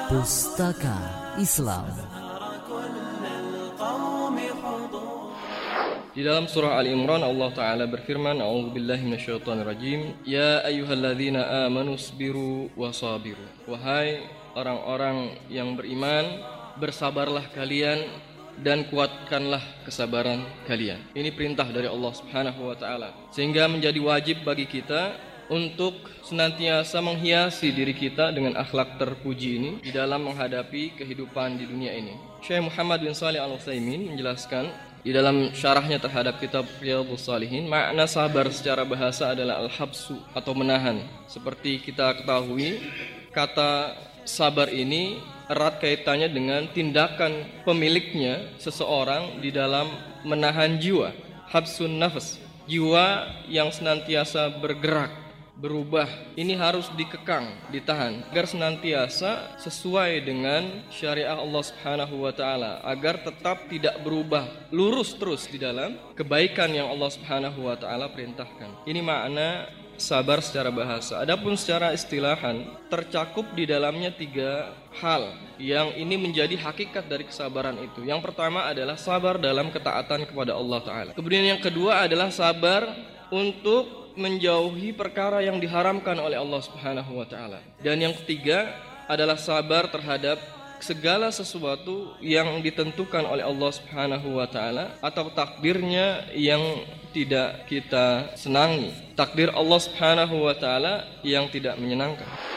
Pustaka Islam. Di dalam surah Al-Imran Allah Ta'ala berfirman, A'udzubillahi minasyaitonirrajim, Ya ayyuhalladzina amanu sabiru wa sabiru. Wahai orang-orang yang beriman, bersabarlah kalian dan kuatkanlah kesabaran kalian. Ini perintah dari Allah Subhanahu wa Ta'ala, sehingga menjadi wajib bagi kita untuk senantiasa menghiasi diri kita dengan akhlak terpuji ini di dalam menghadapi kehidupan di dunia ini. Syekh Muhammad bin Shalih Al-Utsaimin menjelaskan di dalam syarahnya terhadap kitab Riyadhus Shalihin, makna sabar secara bahasa adalah al-habsu atau menahan. Seperti kita ketahui, kata sabar ini erat kaitannya dengan tindakan pemiliknya seseorang di dalam menahan jiwa. Habsun nafas, jiwa yang senantiasa bergerak, berubah, ini harus dikekang, ditahan agar senantiasa sesuai dengan syariat Allah Subhanahu wa Ta'ala, agar tetap tidak berubah, lurus terus di dalam kebaikan yang Allah Subhanahu wa Ta'ala perintahkan. Ini makna sabar secara bahasa. Adapun secara istilahan, tercakup di dalamnya 3 hal yang ini menjadi hakikat dari kesabaran itu. Yang pertama adalah sabar dalam ketaatan kepada Allah Ta'ala. Kemudian yang kedua adalah sabar untuk menjauhi perkara yang diharamkan oleh Allah Subhanahu wa Ta'ala. Dan yang ketiga adalah sabar terhadap segala sesuatu yang ditentukan oleh Allah Subhanahu wa Ta'ala atau takdirnya yang tidak kita senangi, takdir Allah Subhanahu wa Ta'ala yang tidak menyenangkan.